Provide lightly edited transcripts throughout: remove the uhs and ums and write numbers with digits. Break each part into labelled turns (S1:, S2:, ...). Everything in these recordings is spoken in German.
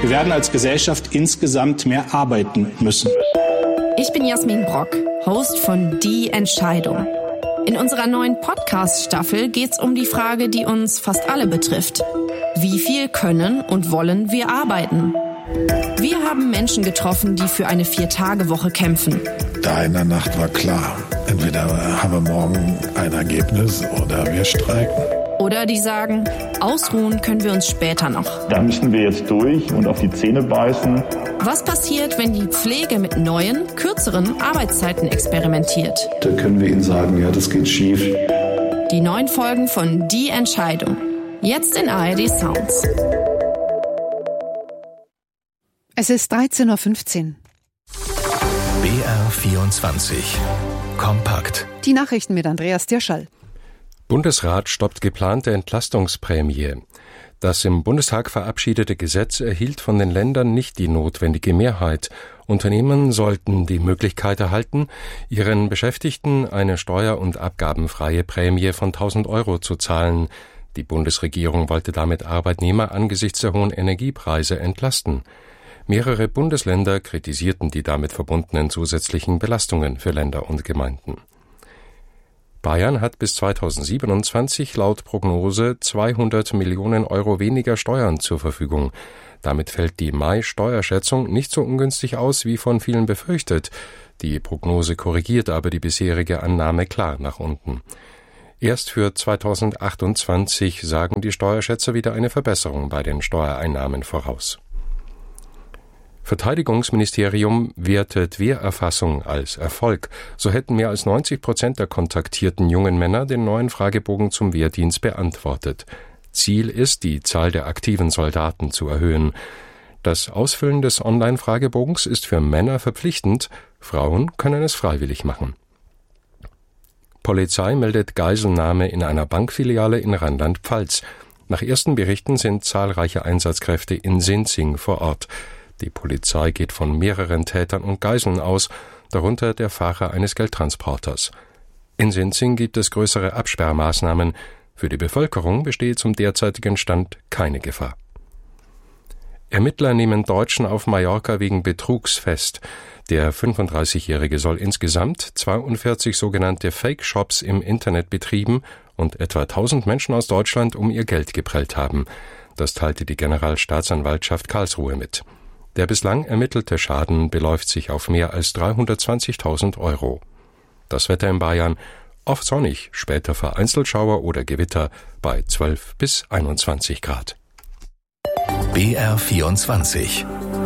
S1: Wir werden als Gesellschaft insgesamt mehr arbeiten müssen.
S2: Ich bin Jasmin Brock, Host von Die Entscheidung. In unserer neuen Podcast-Staffel geht's um die Frage, die uns fast alle betrifft. Wie viel können und wollen wir arbeiten? Wir haben Menschen getroffen, die für eine 4-Tage-Woche kämpfen.
S3: Da in der Nacht war klar, entweder haben wir morgen ein Ergebnis oder wir streiken.
S2: Oder die sagen, ausruhen können wir uns später noch.
S4: Da müssen wir jetzt durch und auf die Zähne beißen.
S2: Was passiert, wenn die Pflege mit neuen, kürzeren Arbeitszeiten experimentiert?
S5: Da können wir Ihnen sagen, ja, das geht schief.
S2: Die neuen Folgen von Die Entscheidung. Jetzt in ARD Sounds.
S6: Es ist 13.15 Uhr.
S7: BR24 Kompakt.
S6: Die Nachrichten mit Andreas Dirschall.
S8: Bundesrat stoppt geplante Entlastungsprämie. Das im Bundestag verabschiedete Gesetz erhielt von den Ländern nicht die notwendige Mehrheit. Unternehmen sollten die Möglichkeit erhalten, ihren Beschäftigten eine steuer- und abgabenfreie Prämie von 1.000 € zu zahlen. Die Bundesregierung wollte damit Arbeitnehmer angesichts der hohen Energiepreise entlasten. Mehrere Bundesländer kritisierten die damit verbundenen zusätzlichen Belastungen für Länder und Gemeinden. Bayern hat bis 2027 laut Prognose 200 Millionen € weniger Steuern zur Verfügung. Damit fällt die Mai-Steuerschätzung nicht so ungünstig aus, wie von vielen befürchtet. Die Prognose korrigiert aber die bisherige Annahme klar nach unten. Erst für 2028 sagen die Steuerschätzer wieder eine Verbesserung bei den Steuereinnahmen voraus. Verteidigungsministerium wertet Wehrerfassung als Erfolg. So hätten mehr als 90% der kontaktierten jungen Männer den neuen Fragebogen zum Wehrdienst beantwortet. Ziel ist, die Zahl der aktiven Soldaten zu erhöhen. Das Ausfüllen des Online-Fragebogens ist für Männer verpflichtend, Frauen können es freiwillig machen. Polizei meldet Geiselnahme in einer Bankfiliale in Rheinland-Pfalz. Nach ersten Berichten sind zahlreiche Einsatzkräfte in Sinzing vor Ort. Die Polizei geht von mehreren Tätern und Geiseln aus, darunter der Fahrer eines Geldtransporters. In Sinzing gibt es größere Absperrmaßnahmen. Für die Bevölkerung besteht zum derzeitigen Stand keine Gefahr. Ermittler nehmen Deutschen auf Mallorca wegen Betrugs fest. Der 35-Jährige soll insgesamt 42 sogenannte Fake-Shops im Internet betrieben und etwa 1000 Menschen aus Deutschland um ihr Geld geprellt haben. Das teilte die Generalstaatsanwaltschaft Karlsruhe mit. Der bislang ermittelte Schaden beläuft sich auf mehr als 320.000 €. Das Wetter in Bayern: oft sonnig, später vereinzelt Schauer oder Gewitter bei 12 bis 21 Grad.
S7: BR24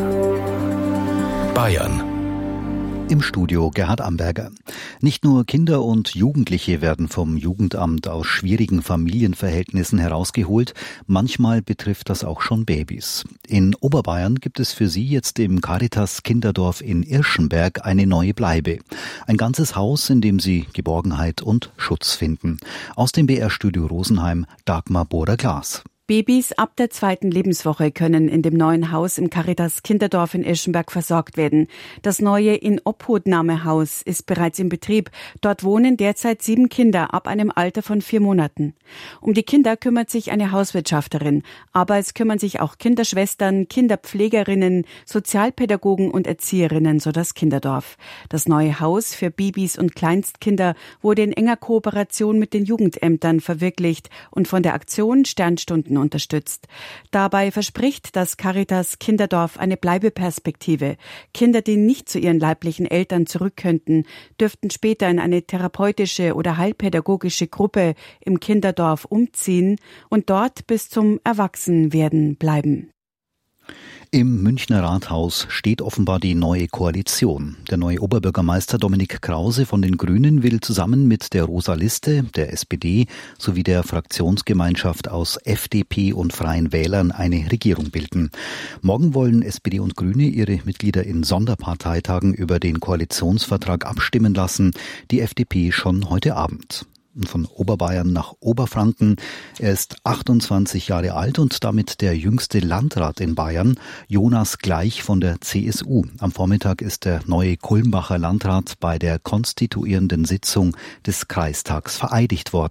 S7: Bayern.
S9: Im Studio Gerhard Amberger. Nicht nur Kinder und Jugendliche werden vom Jugendamt aus schwierigen Familienverhältnissen herausgeholt, manchmal betrifft das auch schon Babys. In Oberbayern gibt es für sie jetzt im Caritas Kinderdorf in Irschenberg eine neue Bleibe. Ein ganzes Haus, in dem sie Geborgenheit und Schutz finden. Aus dem BR-Studio Rosenheim, Dagmar Bohrer-Glas.
S10: Babys ab der 2. Lebenswoche können in dem neuen Haus im Caritas Kinderdorf in Irschenberg versorgt werden. Das neue Inobhutnahmehaus ist bereits in Betrieb. Dort wohnen derzeit 7 Kinder ab einem Alter von 4 Monaten. Um die Kinder kümmert sich eine Hauswirtschafterin. Aber es kümmern sich auch Kinderschwestern, Kinderpflegerinnen, Sozialpädagogen und Erzieherinnen, so das Kinderdorf. Das neue Haus für Babys und Kleinstkinder wurde in enger Kooperation mit den Jugendämtern verwirklicht und von der Aktion Sternstunden unterstützt. Dabei verspricht das Caritas Kinderdorf eine Bleibeperspektive. Kinder, die nicht zu ihren leiblichen Eltern zurück könnten, dürften später in eine therapeutische oder heilpädagogische Gruppe im Kinderdorf umziehen und dort bis zum Erwachsenwerden bleiben.
S9: Im Münchner Rathaus steht offenbar die neue Koalition. Der neue Oberbürgermeister Dominik Krause von den Grünen will zusammen mit der Rosa Liste, der SPD sowie der Fraktionsgemeinschaft aus FDP und Freien Wählern eine Regierung bilden. Morgen wollen SPD und Grüne ihre Mitglieder in Sonderparteitagen über den Koalitionsvertrag abstimmen lassen, die FDP schon heute Abend. Von Oberbayern nach Oberfranken. Er ist 28 Jahre alt und damit der jüngste Landrat in Bayern, Jonas Gleich von der CSU. Am Vormittag ist der neue Kulmbacher Landrat bei der konstituierenden Sitzung des Kreistags vereidigt worden.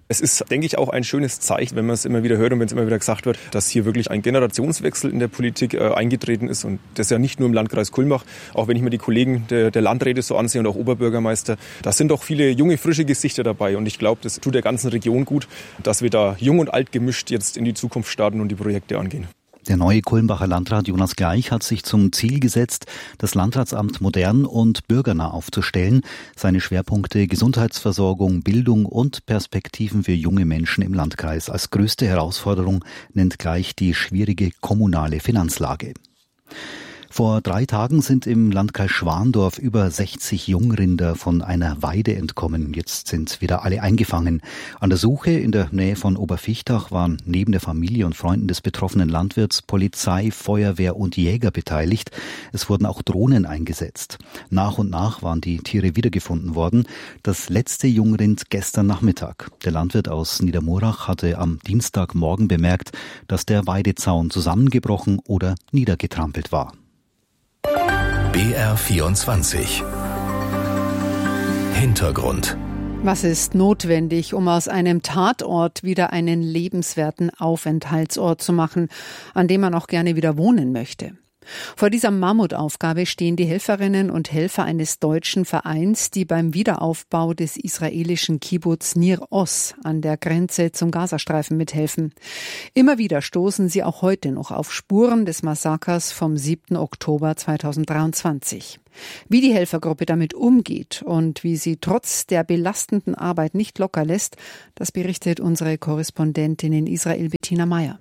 S11: Es ist, denke ich, auch ein schönes Zeichen, wenn man es immer wieder hört und wenn es immer wieder gesagt wird, dass hier wirklich ein Generationswechsel in der Politik eingetreten ist. Und das ja nicht nur im Landkreis Kulmbach. Auch wenn ich mir die Kollegen der Landräte so ansehe und auch Oberbürgermeister, da sind auch viele junge, frische Gesichter dabei. Und ich glaube, das tut der ganzen Region gut, dass wir da jung und alt gemischt jetzt in die Zukunft starten und die Projekte angehen.
S9: Der neue Kulmbacher Landrat Jonas Gleich hat sich zum Ziel gesetzt, das Landratsamt modern und bürgernah aufzustellen. Seine Schwerpunkte Gesundheitsversorgung, Bildung und Perspektiven für junge Menschen im Landkreis. Als größte Herausforderung nennt Gleich die schwierige kommunale Finanzlage. Vor 3 Tagen sind im Landkreis Schwandorf über 60 Jungrinder von einer Weide entkommen. Jetzt sind wieder alle eingefangen. An der Suche in der Nähe von Oberfichtach waren neben der Familie und Freunden des betroffenen Landwirts Polizei, Feuerwehr und Jäger beteiligt. Es wurden auch Drohnen eingesetzt. Nach und nach waren die Tiere wiedergefunden worden. Das letzte Jungrind gestern Nachmittag. Der Landwirt aus Niedermurach hatte am Dienstagmorgen bemerkt, dass der Weidezaun zusammengebrochen oder niedergetrampelt war.
S7: BR24 Hintergrund.
S6: Was ist notwendig, um aus einem Tatort wieder einen lebenswerten Aufenthaltsort zu machen, an dem man auch gerne wieder wohnen möchte? Vor dieser Mammutaufgabe stehen die Helferinnen und Helfer eines deutschen Vereins, die beim Wiederaufbau des israelischen Kibbuz Nir Oz an der Grenze zum Gazastreifen mithelfen. Immer wieder stoßen sie auch heute noch auf Spuren des Massakers vom 7. Oktober 2023. Wie die Helfergruppe damit umgeht und wie sie trotz der belastenden Arbeit nicht locker lässt, das berichtet unsere Korrespondentin in Israel, Bettina Meyer.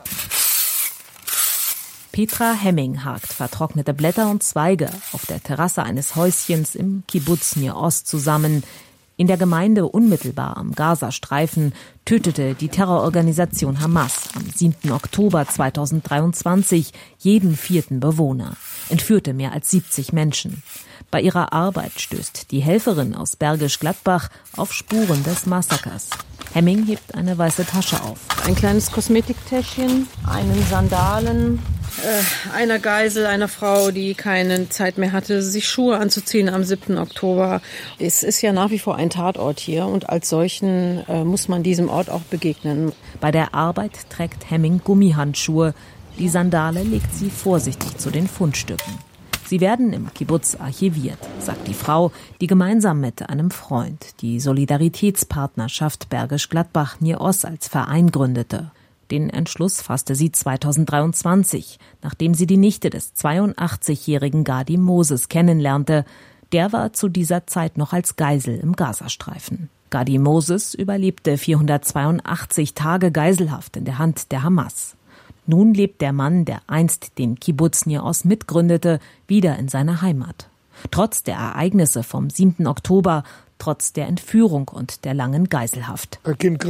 S12: Petra Hemming hakt vertrocknete Blätter und Zweige auf der Terrasse eines Häuschens im Kibbuz Nir Oz zusammen. In der Gemeinde unmittelbar am Gazastreifen tötete die Terrororganisation Hamas am 7. Oktober 2023 jeden 4. Bewohner, entführte mehr als 70 Menschen. Bei ihrer Arbeit stößt die Helferin aus Bergisch Gladbach auf Spuren des Massakers. Hemming hebt eine weiße Tasche auf.
S13: Ein kleines Kosmetiktäschchen, einen Sandalen, einer Geisel, einer Frau, die keine Zeit mehr hatte, sich Schuhe anzuziehen am 7. Oktober. Es ist ja nach wie vor ein Tatort hier und als solchen muss man diesem Ort auch begegnen.
S12: Bei der Arbeit trägt Hemming Gummihandschuhe. Die Sandale legt sie vorsichtig zu den Fundstücken. Sie werden im Kibbuz archiviert, sagt die Frau, die gemeinsam mit einem Freund die Solidaritätspartnerschaft Bergisch Gladbach Nir Oz als Verein gründete. Den Entschluss fasste sie 2023, nachdem sie die Nichte des 82-jährigen Gadi Moses kennenlernte. Der war zu dieser Zeit noch als Geisel im Gazastreifen. Gadi Moses überlebte 482 Tage Geiselhaft in der Hand der Hamas. Nun lebt der Mann, der einst den Kibbuz Nir Oz mitgründete, wieder in seiner Heimat. Trotz der Ereignisse vom 7. Oktober, trotz der Entführung und der langen Geiselhaft.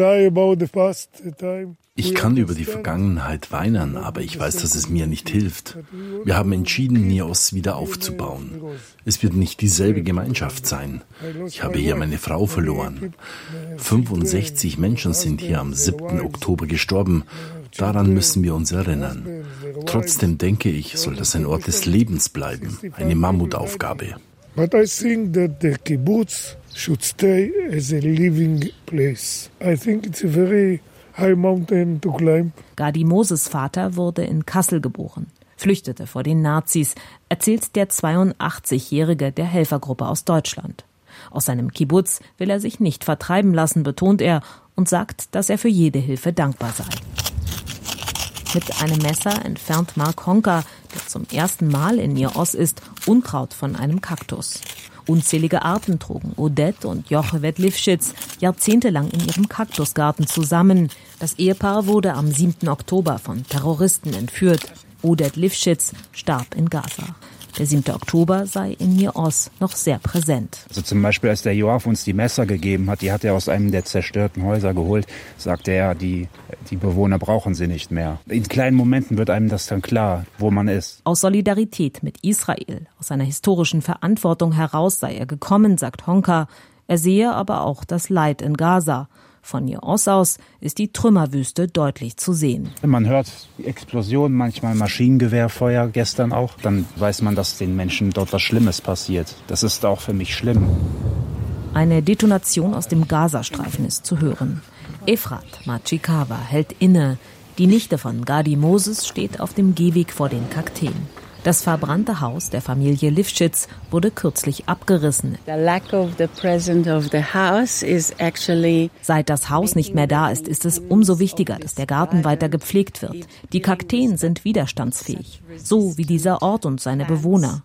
S14: Ich kann über die Vergangenheit weinen, aber ich weiß, dass es mir nicht hilft. Wir haben entschieden, Nir Oz wieder aufzubauen. Es wird nicht dieselbe Gemeinschaft sein. Ich habe hier meine Frau verloren. 65 Menschen sind hier am 7. Oktober gestorben. Daran müssen wir uns erinnern. Trotzdem denke ich, soll das ein Ort des Lebens bleiben, eine Mammutaufgabe.
S15: But I think that the kibbutz should stay as a living place. I think it's a very high mountain to climb.
S12: Gadi Moses' Vater wurde in Kassel geboren, flüchtete vor den Nazis, erzählt der 82-Jährige der Helfergruppe aus Deutschland. Aus seinem Kibbuz will er sich nicht vertreiben lassen, betont er und sagt, dass er für jede Hilfe dankbar sei. Mit einem Messer entfernt Mark Honka, der zum ersten Mal in Nir Oz ist, Unkraut von einem Kaktus. Unzählige Arten trugen Odette und Jochebed Lifschitz jahrzehntelang in ihrem Kaktusgarten zusammen. Das Ehepaar wurde am 7. Oktober von Terroristen entführt. Odette Lifschitz starb in Gaza. Der 7. Oktober sei in Nir Oz noch sehr präsent.
S16: Also zum Beispiel, als der Joaf uns die Messer gegeben hat, die hat er aus einem der zerstörten Häuser geholt, sagte er, die Bewohner brauchen sie nicht mehr. In kleinen Momenten wird einem das dann klar, wo man ist.
S12: Aus Solidarität mit Israel, aus einer historischen Verantwortung heraus sei er gekommen, sagt Honka. Er sehe aber auch das Leid in Gaza. Von Nir Oz aus ist die Trümmerwüste deutlich zu sehen.
S16: Man hört die Explosionen, manchmal Maschinengewehrfeuer, gestern auch. Dann weiß man, dass den Menschen dort was Schlimmes passiert. Das ist auch für mich schlimm.
S12: Eine Detonation aus dem Gazastreifen ist zu hören. Efrat Machikawa hält inne. Die Nichte von Gadi Moses steht auf dem Gehweg vor den Kakteen. Das verbrannte Haus der Familie Lifschitz wurde kürzlich abgerissen. Seit das Haus nicht mehr da ist, ist es umso wichtiger, dass der Garten weiter gepflegt wird. Die Kakteen sind widerstandsfähig, so wie dieser Ort und seine Bewohner.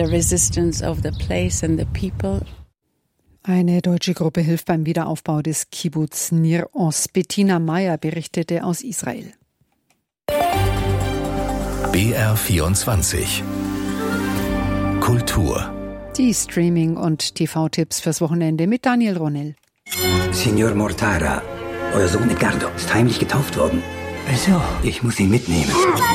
S6: Eine deutsche Gruppe hilft beim Wiederaufbau des Kibbuz Nir Oz. Bettina Meyer berichtete aus Israel.
S7: BR24 Kultur.
S6: Die Streaming- und TV-Tipps fürs Wochenende mit Daniel Ronell.
S17: Signor Mortara, euer Sohn Edgardo ist heimlich getauft worden. Wieso? Ich muss ihn mitnehmen.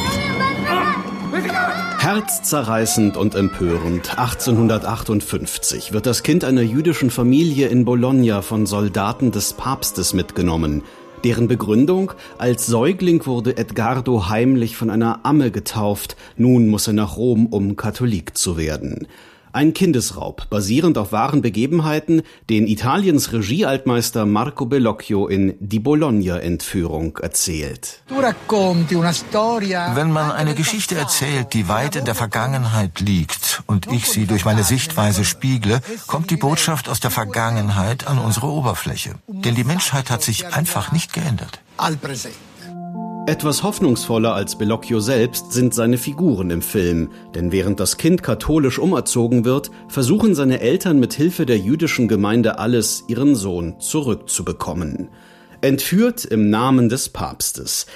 S18: Herzzerreißend und empörend. 1858 wird das Kind einer jüdischen Familie in Bologna von Soldaten des Papstes mitgenommen. Deren Begründung: als Säugling wurde Edgardo heimlich von einer Amme getauft. Nun muss er nach Rom, um Katholik zu werden. Ein Kindesraub, basierend auf wahren Begebenheiten, den Italiens Regiealtmeister Marco Bellocchio in Die Bologna-Entführung erzählt.
S19: Wenn man eine Geschichte erzählt, die weit in der Vergangenheit liegt und ich sie durch meine Sichtweise spiegle, kommt die Botschaft aus der Vergangenheit an unsere Oberfläche. Denn die Menschheit hat sich einfach nicht geändert.
S18: Etwas hoffnungsvoller als Bellocchio selbst sind seine Figuren im Film. Denn während das Kind katholisch umerzogen wird, versuchen seine Eltern mit Hilfe der jüdischen Gemeinde alles, ihren Sohn zurückzubekommen. Entführt im Namen des Papstes.